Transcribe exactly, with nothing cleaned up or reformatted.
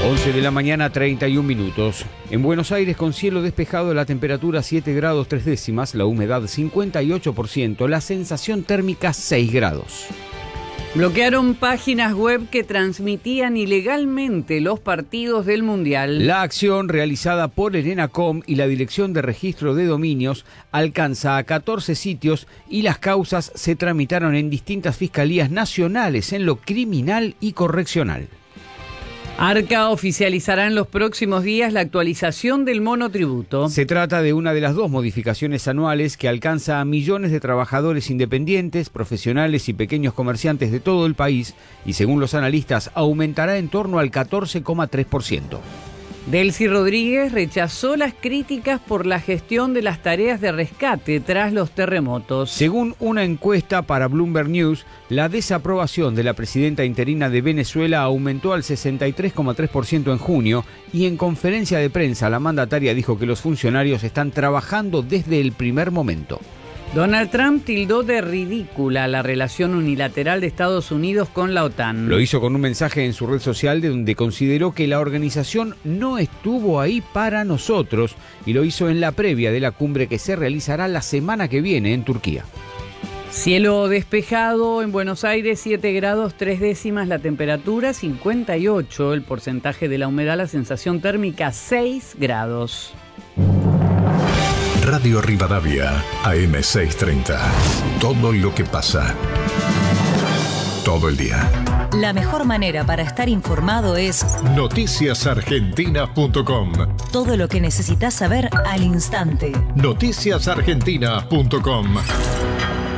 once de la mañana, treinta y un minutos. En Buenos Aires, con cielo despejado, la temperatura siete grados tres décimas, la humedad cincuenta y ocho por ciento, la sensación térmica seis grados. Bloquearon páginas web que transmitían ilegalmente los partidos del Mundial. La acción, realizada por ERENACOM y la Dirección de Registro de Dominios, alcanza a catorce sitios y las causas se tramitaron en distintas fiscalías nacionales en lo criminal y correccional. Arca oficializará en los próximos días la actualización del monotributo. Se trata de una de las dos modificaciones anuales que alcanza a millones de trabajadores independientes, profesionales y pequeños comerciantes de todo el país y, según los analistas, aumentará en torno al catorce coma tres por ciento. Delcy Rodríguez rechazó las críticas por la gestión de las tareas de rescate tras los terremotos. Según una encuesta para Bloomberg News, la desaprobación de la presidenta interina de Venezuela aumentó al sesenta y tres coma tres por ciento en junio y en conferencia de prensa la mandataria dijo que los funcionarios están trabajando desde el primer momento. Donald Trump tildó de ridícula la relación unilateral de Estados Unidos con la OTAN. Lo hizo con un mensaje en su red social de donde consideró que la organización no estuvo ahí para nosotros y lo hizo en la previa de la cumbre que se realizará la semana que viene en Turquía. Cielo despejado en Buenos Aires, siete grados tres décimas la temperatura, cincuenta y ocho el porcentaje de la humedad, la sensación térmica seis grados. Radio Rivadavia, A M seiscientos treinta. Todo lo que pasa. Todo el día. La mejor manera para estar informado es noticias argentina punto com. Todo lo que necesitas saber al instante. noticias argentina punto com.